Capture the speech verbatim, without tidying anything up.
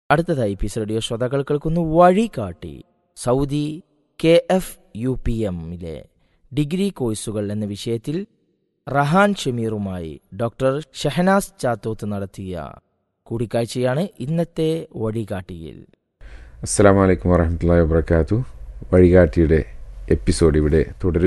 അടുത്തതായി piece radio ശ്രോതാക്കൾ കേൾക്കുന്നു വഴികാട്ടി. Saudi K F U P എമ്മിലെ ഡിഗ്രി കോഴ്സുകൾ എന്ന വിഷയത്തിൽ റഹാൻ ഷമീറുമായി ഡോക്ടർ ഷഹനാസ് ചാത്തോത്ത് നടത്തിയ കൂടിക്കാഴ്ചയാണ് ഇന്നത്തെ വഴികാട്ടിയിൽ. അസ്സലാമു അലൈക്കും വറഹ്മത്തുള്ളാഹി വബറകാതുഹു. വഴികാട്ടിയുടെ എപ്പിസോഡ് ഇവിടെ തുടരുന്നു.